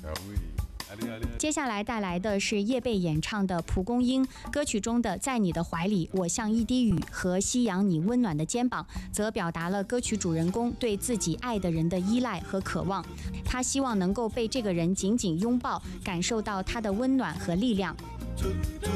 接下来带来的是叶蓓演唱的《蒲公英》，歌曲中的在你的怀里，我像一滴雨和夕阳你温暖的肩膀，则表达了歌曲主人公对自己爱的人的依赖和渴望。他希望能够被这个人紧紧拥抱，感受到他的温暖和力量。